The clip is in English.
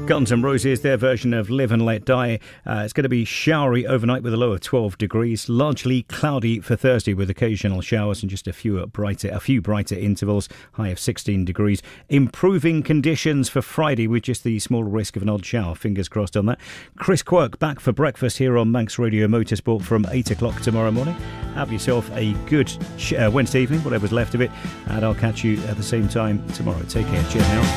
Guns N' Roses, their version of Live and Let Die. It's going to be showery overnight with a low of 12 degrees. Largely cloudy for Thursday with occasional showers and just a few brighter intervals. High of 16 degrees. Improving conditions for Friday with just the small risk of an odd shower. Fingers crossed on that. Chris Quirk back for breakfast here on Manx Radio Motorsport from 8 o'clock tomorrow morning. Have yourself a good Wednesday evening, whatever's left of it. And I'll catch you at the same time tomorrow. Take care. Cheers now.